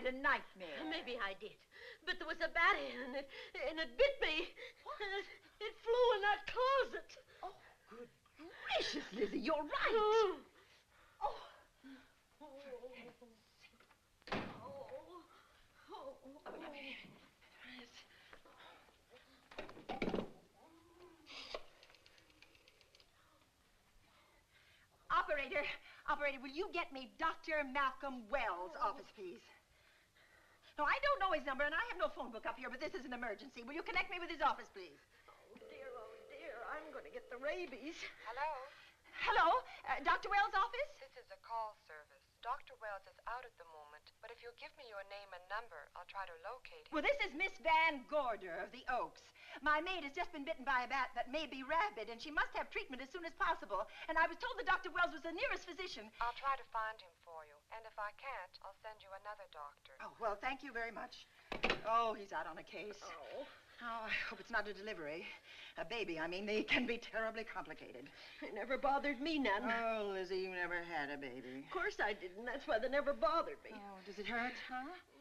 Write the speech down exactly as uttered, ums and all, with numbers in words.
had a nightmare. Maybe I did. But there was a bat in and it, and it bit me. And it, it flew in that closet. Oh, good gracious, Lizzie, you're right. Oh. Oh. Oh. Oh. Oh. Operator, operator, will you get me Doctor Malcolm Wells' office, please? No, I don't know his number, and I have no phone book up here, but this is an emergency. Will you connect me with his office, please? Oh, dear, oh, dear. I'm going to get the rabies. Hello? Hello? Uh, Doctor Wells' office? This is a call service. Doctor Wells is out at the moment, but if you'll give me your name and number, I'll try to locate him. Well, this is Miss Van Gorder of the Oaks. My maid has just been bitten by a bat that may be rabid, and she must have treatment as soon as possible. And I was told that Doctor Wells was the nearest physician. I'll try to find him for you, and if I can't, I'll send you another doctor. Oh, well, thank you very much. Oh, he's out on a case. Oh. Oh, I hope it's not a delivery. A baby, I mean. They can be terribly complicated. It never bothered me none. Oh, Lizzie, you never had a baby. Of course I didn't. That's why they never bothered me. Oh, does it hurt, huh?